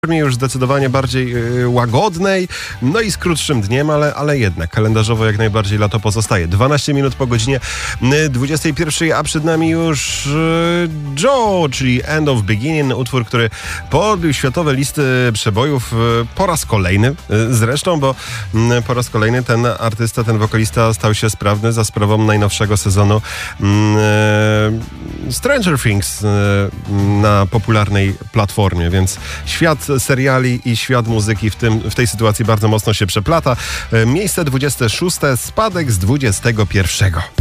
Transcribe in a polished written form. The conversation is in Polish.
Już zdecydowanie bardziej łagodnej, no i z krótszym dniem, ale jednak kalendarzowo jak najbardziej lato pozostaje. 12 minut po godzinie 21, a przed nami już Joe, czyli End of Beginning, utwór, który podbił światowe listy przebojów po raz kolejny zresztą, bo po raz kolejny ten artysta, ten wokalista stał się sprawny za sprawą najnowszego sezonu Stranger Things na popularnej platformie, więc świat seriali i świat muzyki w tej sytuacji bardzo mocno się przeplata. Miejsce 26, spadek z 21.